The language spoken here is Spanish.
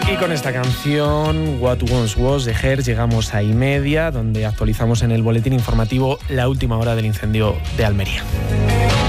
Y con esta canción, What Once Was, de Her, llegamos a 1:30, donde actualizamos en el boletín informativo la última hora del incendio de Almería.